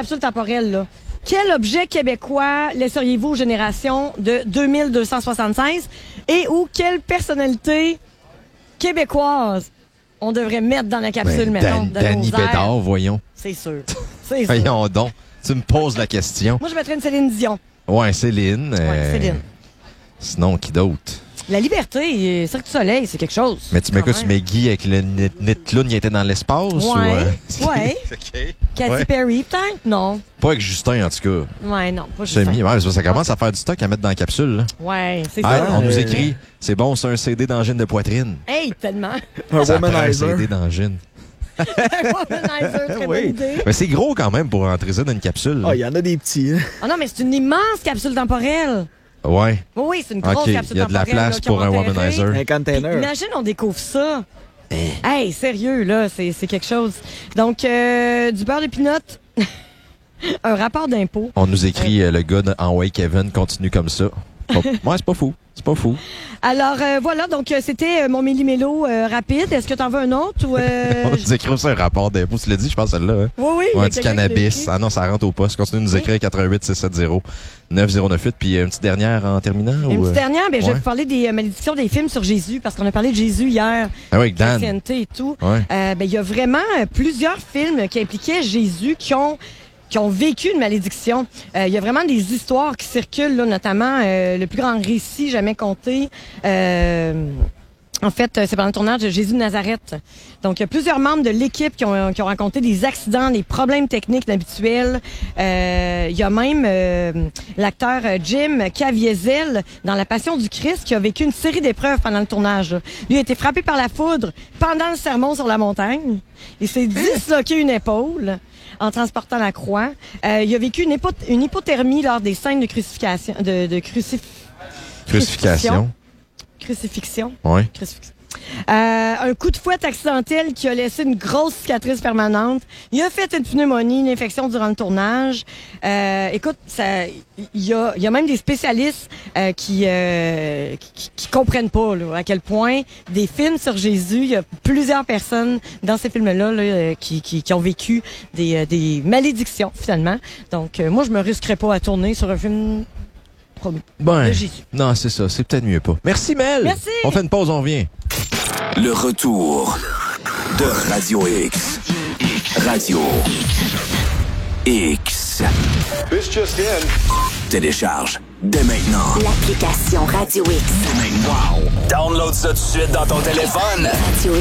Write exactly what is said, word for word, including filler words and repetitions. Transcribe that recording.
capsule temporelle, là. Quel objet québécois laisseriez-vous aux générations de deux mille deux cent soixante-seize et ou quelle personnalité québécoise on devrait mettre dans la capsule, ben, mettons, Dan, de Danny nos airs? Bédard, voyons. C'est sûr. C'est sûr. Voyons donc. Tu me poses la question. Moi, je mettrais une Céline Dion. Ouais, Céline. Ouais, euh, Céline. Sinon, qui d'autre? La liberté, Cirque du Soleil, c'est quelque chose. Mais tu mets quand quoi? Tu même. mets Guy avec le nid nid clown, il était dans l'espace? Ouais, ou, euh... ouais. OK. Katy Ouais. Perry, peut-être? Non. Pas avec Justin, en tout cas. Ouais, non, pas juste. Semi. Ouais, ça commence à faire du stock à mettre dans la capsule. Là. Ouais, c'est Ah, ça. on nous euh, écrit, c'est bon, c'est un C D d'angine de poitrine. Hey, tellement. Un Ça prend un womanizer. C D d'angine. Un womanizer, très Oui. bonne idée. Mais c'est gros quand même pour rentrer ça dans une capsule. là. Ah, il y en a des petits. Hein. Ah non, mais c'est une immense capsule temporelle. Ouais. Oui, oui, c'est une grosse OK, capsule il y a de la temporelle. place là, qui pour ont un enterré. womanizer. Un Puis, container. imagine, on découvre ça. Hey, sérieux, là, c'est c'est quelque chose. Donc, euh, du beurre de pinot, un rapport d'impôt. On nous écrit, euh, le gars de en Way Kevin continue comme ça. Pas- Ouais, c'est pas fou. C'est pas fou. Alors, euh, voilà, donc euh, c'était euh, mon méli-mélo euh, rapide. Est-ce que t'en veux un autre? Ou, euh, On nous écrit aussi un rapport d'impôt. Tu l'as dit, je pense, celle-là. Hein? Oui, oui. il y a Ouais, du quelqu'un qui l'a cannabis. écrit. Ah non, ça rentre au poste. Continue de nous Oui. écrire quatre un huit six sept zéro neuf zéro neuf huit. Puis une petite dernière en terminant? Une ou, petite euh? dernière, ben, je vais Ouais. vous parler des euh, malédictions des films sur Jésus, parce qu'on a parlé de Jésus hier, Ah oui, avec Dan. chrétienté et tout. Ouais. Euh, ben, il y a vraiment euh, plusieurs films qui impliquaient Jésus qui ont qui ont vécu une malédiction. Euh, Il y a vraiment des histoires qui circulent, là, notamment euh, le plus grand récit jamais compté. Euh, en fait, euh, c'est pendant le tournage de Jésus de Nazareth. Donc, il y a plusieurs membres de l'équipe qui ont, qui ont raconté des accidents, des problèmes techniques inhabituels. Euh, il y a même euh, l'acteur euh, Jim Caviezel dans La Passion du Christ qui a vécu une série d'épreuves pendant le tournage. Lui a été frappé par la foudre pendant le sermon sur la montagne. Il s'est disloqué une épaule en transportant la croix. Euh, il a vécu une, hypo- une hypothermie lors des scènes de crucifixion. De, de crucif- Crucifixion. Crucifixion. Ouais. Crucifix- Euh, un coup de fouette accidentel qui a laissé une grosse cicatrice permanente. Il a fait une pneumonie, une infection durant le tournage. Euh, écoute, ça, il y a, il y a même des spécialistes euh, qui, euh, qui qui comprennent pas là, à quel point des films sur Jésus, il y a plusieurs personnes dans ces films-là là, euh, qui, qui, qui ont vécu des, euh, des malédictions finalement. Donc euh, moi, je me risquerais pas à tourner sur un film promis Ben, de Jésus. non, c'est ça. C'est peut-être mieux pas. Merci, Mel. Merci. On fait une pause, on revient. Le retour de Radio X. Radio X. This just in. Télécharge dès maintenant. L'application Radio X. Wow! Download ça tout de suite dans ton téléphone. Radio